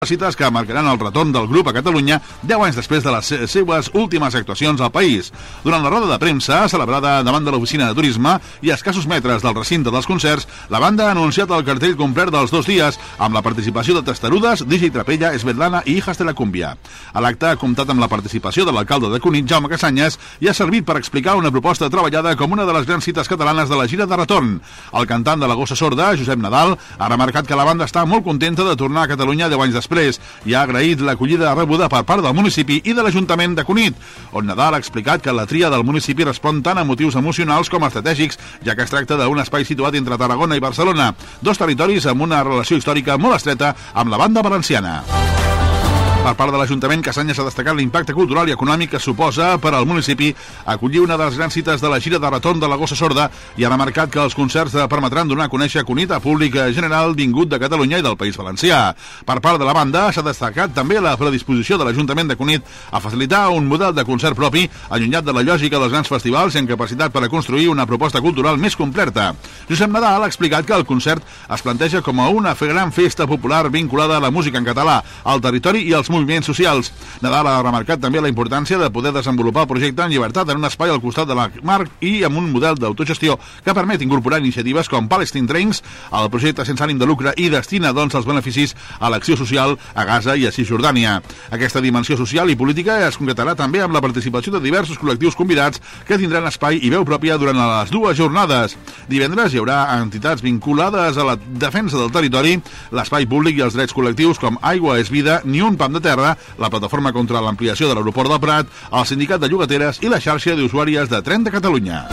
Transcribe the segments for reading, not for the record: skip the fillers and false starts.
cites que marcaran el retorn del grup a Catalunya 10 anys després de les seues últimes actuacions al país. Durant la roda de premsa, celebrada davant de l'oficina de turisme i a escassos metres del recinte dels concerts, la banda ha anunciat el cartell complet dels 2 dies amb la participació de Testarudes, DJ Trapella, Svetlana i Hijas de la Cumbia. A l'acte ha comptat amb la participació de l'alcalde de Cunit, Jaume Casanyes, i ha servit per explicar una proposta treballada com una de les grans cites catalanes de la gira de retorn. El cantant de la Gossa Sorda, Josep Nadal, ha remarcat que la banda està molt contenta de tornar a Catalunya 10 anys després i ha agraït l'acollida rebuda per part del municipi i de l'Ajuntament de Cunit, on Nadal ha explicat que la tria del municipi respon tant a motius emocionals com estratègics, ja que es tracta d'un espai situat entre Tarragona i Barcelona, 2 territoris amb una relació històrica molt estreta amb la banda valenciana. Per part de l'Ajuntament, Casanyes ha destacat l'impacte cultural i econòmic que suposa per al municipi acollir una de les grans cites de la gira de retorn de la Gossa Sorda i ha remarcat que els concerts permetran donar a conèixer Cunit a públic general vingut de Catalunya i del País Valencià. Per part de la banda, s'ha destacat també la predisposició de l'Ajuntament de Cunit a facilitar un model de concert propi, allunyat de la lògica dels grans festivals i amb capacitat per a construir una proposta cultural més completa. Josep Nadal ha explicat que el concert es planteja com a una gran festa popular vinculada a la música en català, al territori i als moviments socials. Nadal ha remarcat també la importància de poder desenvolupar el projecte en llibertat en un espai al costat de la mar i amb un model d'autogestió que permet incorporar iniciatives com Palestine Trains, el projecte sense ànim de lucre i destina els beneficis a l'acció social a Gaza i a Cisjordània. Aquesta dimensió social i política es concretarà també amb la participació de diversos col·lectius convidats que tindran espai i veu pròpia durant les 2 jornades. Divendres hi haurà entitats vinculades a la defensa del territori, l'espai públic i els drets col·lectius com Aigua és Vida, Ni un pam de terra, la plataforma contra l'ampliació de l'aeroport del Prat, el sindicat de llogateres i la xarxa d'usuàries de tren de Catalunya.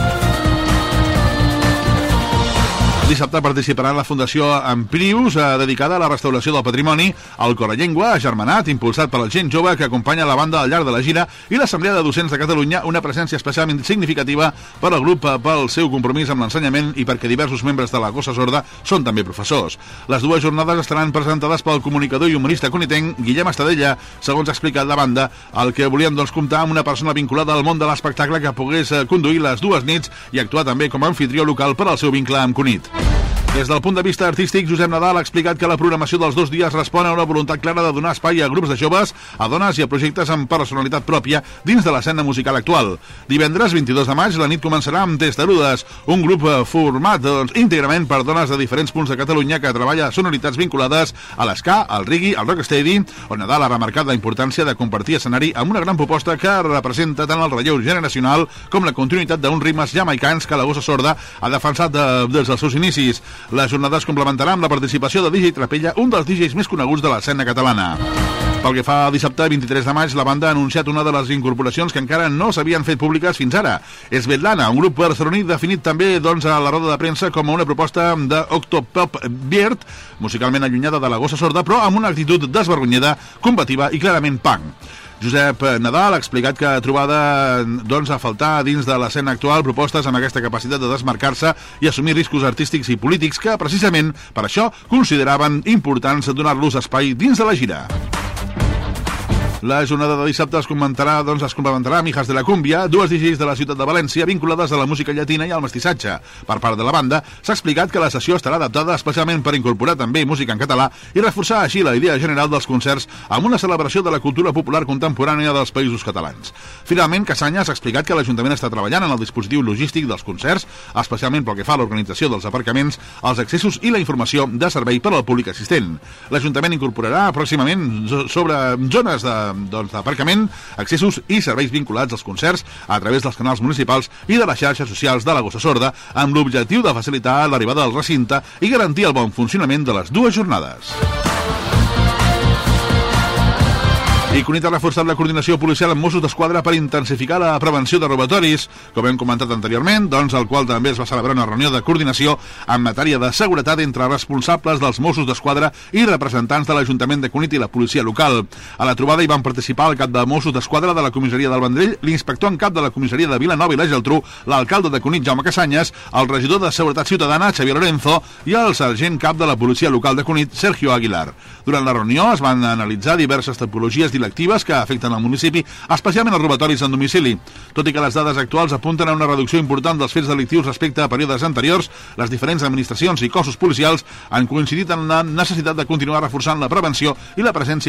Dissabte participarà en la Fundació Amprius, dedicada a la restauració del patrimoni, el Corallengua, agermanat, impulsat per la gent jove que acompanya la banda al llarg de la gira, i l'Assemblea de Docents de Catalunya, una presència especialment significativa per al grup pel seu compromís amb l'ensenyament i perquè diversos membres de la Gossa Sorda són també professors. Les 2 jornades estaran presentades pel comunicador i humorista conitenc Guillem Estadella. Segons ha explicat la banda, el que volíem comptar amb una persona vinculada al món de l'espectacle que pogués conduir les 2 nits i actuar també com a anfitrió local per al seu vincle amb Cunit. Des del punt de vista artístic, Josep Nadal ha explicat que la programació dels 2 dies respon a una voluntat clara de donar espai a grups de joves, a dones i a projectes amb personalitat pròpia dins de l'escena musical actual. Divendres, 22 de maig, la nit començarà amb Testarudes, un grup format íntegrament per dones de diferents punts de Catalunya que treballa sonoritats vinculades a l'esca, al reggae, al rocksteady, on Nadal ha remarcat la importància de compartir escenari amb una gran proposta que representa tant el relleu generacional com la continuïtat d'uns ritmes jamaicans que la Gossa Sorda ha defensat des dels seus inicis. La jornada es complementarà amb la participació de DJ Trapella, un dels DJs més coneguts de l'escena catalana. Pel que fa a dissabte, 23 de maig, la banda ha anunciat una de les incorporacions que encara no s'havien fet públiques fins ara. Svetlana, un grup barceloní definit també a la roda de premsa com a una proposta d'octopop beard, musicalment allunyada de la Gossa Sorda, però amb una actitud desvergonyida, combativa i clarament punk. Josep Nadal ha explicat que ha trobat a faltar dins de l'escena actual propostes amb aquesta capacitat de desmarcar-se i assumir riscos artístics i polítics que, precisament, per això, consideraven importants donar-los espai dins de la gira. La jornada de dissabte es complementarà amb Hijas de la Cumbia, 2 DJs de la ciutat de València vinculades a la música llatina i al mestissatge. Per part de la banda, s'ha explicat que la sessió estarà adaptada especialment per incorporar també música en català i reforçar així la idea general dels concerts amb una celebració de la cultura popular contemporània dels països catalans. Finalment, Casanyes ha explicat que l'Ajuntament està treballant en el dispositiu logístic dels concerts, especialment pel que fa a l'organització dels aparcaments, els accessos i la informació de servei per al públic assistent. L'Ajuntament incorporarà pròximament sobre zones d'aparcament, accessos i serveis vinculats als concerts a través dels canals municipals i de les xarxes socials de la Gossa Sorda amb l'objectiu de facilitar l'arribada al recinte i garantir el bon funcionament de les 2 jornades. I Cunit ha reforçat la coordinació policial amb Mossos d'Esquadra per intensificar la prevenció de robatoris, com hem comentat anteriorment, al qual també es va celebrar una reunió de coordinació en matèria de seguretat entre responsables dels Mossos d'Esquadra i representants de l'Ajuntament de Cunit i la policia local. A la trobada hi van participar el cap de Mossos d'Esquadra de la comissaria del Vendrell, l'inspector en cap de la comissaria de Vilanova i la Geltrú, l'alcalde de Cunit, Jaume Casanyes, el regidor de Seguretat Ciutadana, Xavier Lorenzo, i el sergent cap de la policia local de Cunit, Sergio Aguilar. Durant la reunió es van analitzar diverses tipologies delictives que afecten el municipi, especialment els robatoris en domicili. Tot i que les dades actuals apunten a una reducció important dels fets delictius respecte a períodes anteriors, les diferents administracions i cossos policials han coincidit en la necessitat de continuar reforçant la prevenció i la presència